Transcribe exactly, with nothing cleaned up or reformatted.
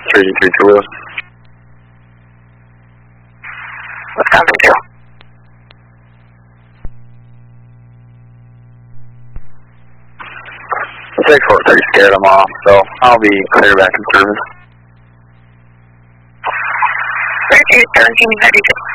three three two Lewis. Wisconsin two. six four three scared them off, so I'll be clear back in service. thirty-two, seventeen, thirty-two.